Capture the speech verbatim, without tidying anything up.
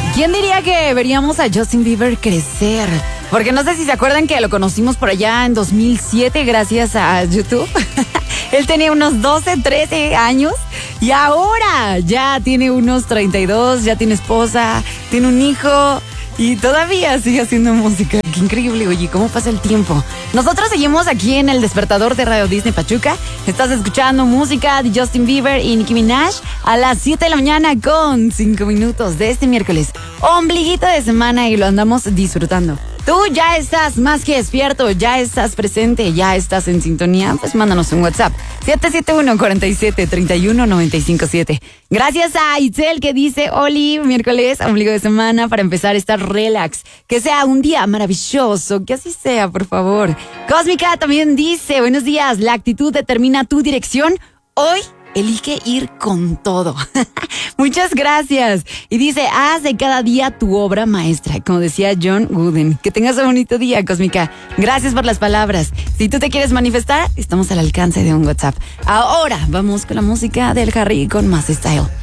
¿Quién diría que veríamos a Justin Bieber crecer? Porque no sé si se acuerdan que lo conocimos por allá en dos mil siete gracias a YouTube. Él tenía unos doce, trece años y ahora ya tiene unos treinta y dos, ya tiene esposa, tiene un hijo y todavía sigue haciendo música. Qué increíble, oye, cómo pasa el tiempo. Nosotros seguimos aquí en el despertador de Radio Disney Pachuca. Estás escuchando música de Justin Bieber y Nicki Minaj a las siete de la mañana con cinco minutos de este miércoles. Ombliguito de semana y lo andamos disfrutando. Tú ya estás más que despierto, ya estás presente, ya estás en sintonía, pues mándanos un WhatsApp. siete siete uno, cuatro siete, tres uno, nueve cinco siete. Gracias a Itzel que dice, Oli, miércoles, ombligo de semana para empezar a estar relax. Que sea un día maravilloso, que así sea, por favor. Cósmica también dice, buenos días, la actitud determina tu dirección. Hoy elige ir con todo. Muchas gracias. Y dice, haz de cada día tu obra maestra, como decía John Wooden. Que tengas un bonito día, Cósmica. Gracias por las palabras. Si tú te quieres manifestar, estamos al alcance de un WhatsApp. Ahora vamos con la música del Harry con más style.